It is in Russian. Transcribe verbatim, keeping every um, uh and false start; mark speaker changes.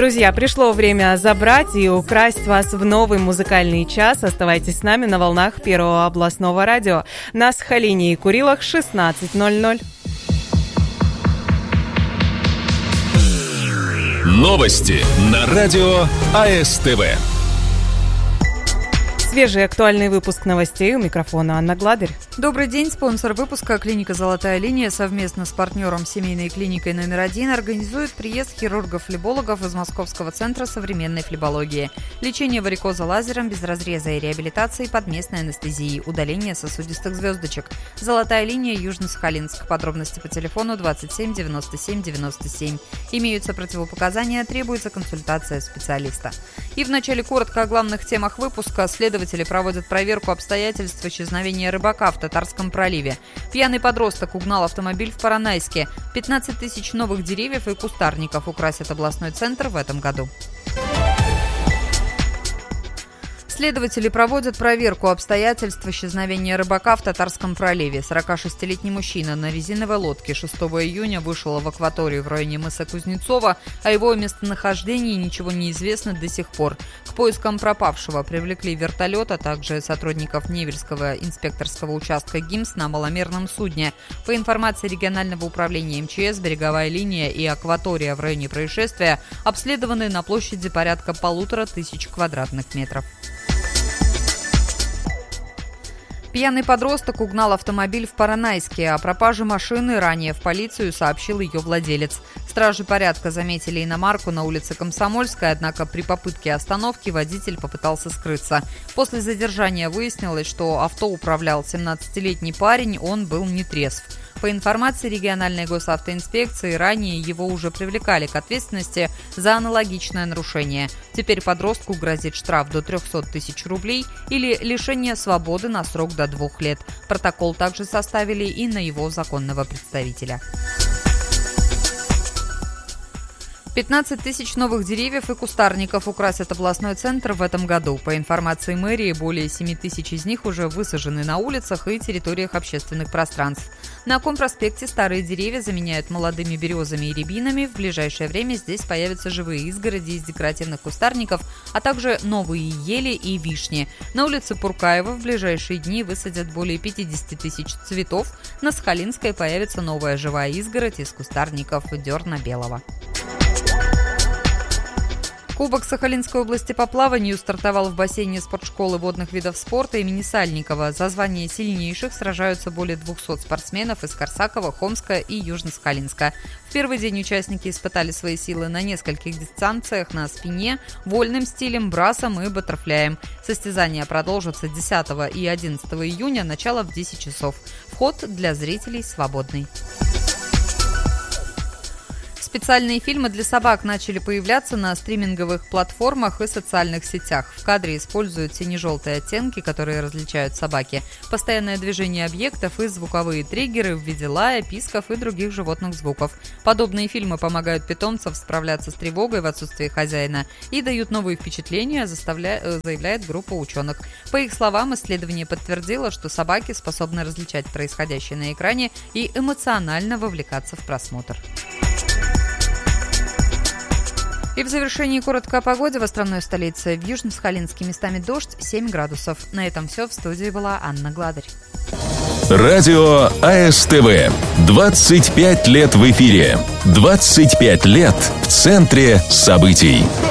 Speaker 1: Друзья, пришло время забрать и украсть вас в новый музыкальный час. Оставайтесь с нами на волнах Первого областного радио. На Сахалине и Курилах шестнадцать ноль ноль.
Speaker 2: Новости на радио АСТВ.
Speaker 1: Свежий актуальный выпуск новостей. У микрофона Анна Гладырь.
Speaker 3: Добрый день. Спонсор выпуска клиника «Золотая линия» совместно с партнером семейной клиникой номер один организует приезд хирургов-флебологов из Московского центра современной флебологии. Лечение варикоза лазером без разреза и реабилитации под местной анестезией. Удаление сосудистых звездочек. «Золотая линия», Южно-Сахалинск. Подробности по телефону двадцать семь девяносто семь девяносто семь. Имеются противопоказания, требуется консультация специалиста. И в начале коротко о главных темах выпуска. Следователи проводят проверку обстоятельств исчезновения рыбака в Татарском проливе. Пьяный подросток угнал автомобиль в Поронайске. пятнадцать тысяч новых деревьев и кустарников украсят областной центр в этом году. Следователи проводят проверку обстоятельств исчезновения рыбака в Татарском проливе. сорокашестилетний мужчина на резиновой лодке шестого июня вышел в акваторию в районе мыса Кузнецова. О его местонахождении ничего не известно до сих пор. К поискам пропавшего привлекли вертолет, а также сотрудников Невельского инспекторского участка ГИМС на маломерном судне. По информации регионального управления МЧС, береговая линия и акватория в районе происшествия обследованы на площади порядка полутора тысяч квадратных метров. Пьяный подросток угнал автомобиль в Поронайске. О пропаже машины ранее в полицию сообщил ее владелец. Стражи порядка заметили иномарку на улице Комсомольской, однако при попытке остановки водитель попытался скрыться. После задержания выяснилось, что авто управлял семнадцатилетний парень, он был нетрезв. По информации региональной госавтоинспекции, ранее его уже привлекали к ответственности за аналогичное нарушение. Теперь подростку грозит штраф до трехсот тысяч рублей или лишение свободы на срок до двух лет. Протокол также составили и на его законного представителя. пятнадцать тысяч новых деревьев и кустарников украсят областной центр в этом году. По информации мэрии, более семи тысяч из них уже высажены на улицах и территориях общественных пространств. На Компроспекте старые деревья заменяют молодыми березами и рябинами. В ближайшее время здесь появятся живые изгороди из декоративных кустарников, а также новые ели и вишни. На улице Пуркаева в ближайшие дни высадят более пятьдесят тысяч цветов. На Сахалинской появится новая живая изгородь из кустарников дерна белого. Кубок Сахалинской области по плаванию стартовал в бассейне спортшколы водных видов спорта имени Сальникова. За звание сильнейших сражаются более двухсот спортсменов из Корсакова, Хомска и Южно-Сахалинска. В первый день участники испытали свои силы на нескольких дистанциях на спине, вольным стилем, брасом и баттерфляем. Состязания продолжатся десятого и одиннадцатого июня, начало в десять часов. Вход для зрителей свободный. Специальные фильмы для собак начали появляться на стриминговых платформах и социальных сетях. В кадре используют сине-желтые оттенки, которые различают собаки, постоянное движение объектов и звуковые триггеры в виде лая, писков и других животных звуков. Подобные фильмы помогают питомцам справляться с тревогой в отсутствии хозяина и дают новые впечатления, заставля... заявляет группа ученых. По их словам, исследование подтвердило, что собаки способны различать происходящее на экране и эмоционально вовлекаться в просмотр. И в завершении коротко о погоде в островной столице. В Южно-Сахалинске местами дождь, семь градусов. На этом все. В студии была Анна Гладырь.
Speaker 2: Радио АСТВ. двадцать пять лет в эфире. двадцать пять лет в центре событий.